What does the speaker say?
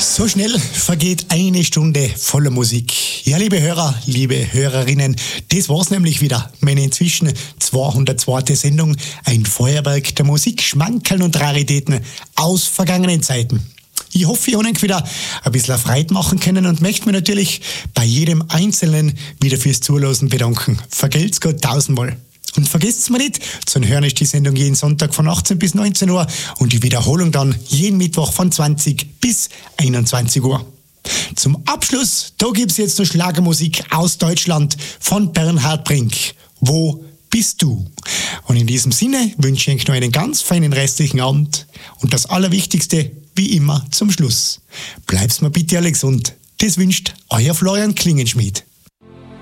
So schnell vergeht eine Stunde voller Musik. Ja, liebe Hörer, liebe Hörerinnen, das war's nämlich wieder. Meine inzwischen 202. Sendung, ein Feuerwerk der Musik, Schmankerln und Raritäten aus vergangenen Zeiten. Ich hoffe, ich habe euch wieder ein bisschen Freude machen können und möchte mich natürlich bei jedem Einzelnen wieder fürs Zuhören bedanken. Vergelt's Gott tausendmal. Und vergesst's mir nicht, zu hören ist die Sendung jeden Sonntag von 18 bis 19 Uhr und die Wiederholung dann jeden Mittwoch von 20 bis 21 Uhr. Zum Abschluss, da gibt's jetzt noch Schlagermusik aus Deutschland von Bernhard Brink. Wo bist du? Und in diesem Sinne wünsche ich euch noch einen ganz feinen restlichen Abend und das Allerwichtigste, wie immer, zum Schluss. Bleibt's mir bitte alle gesund. Das wünscht euer Florian Klingenschmied.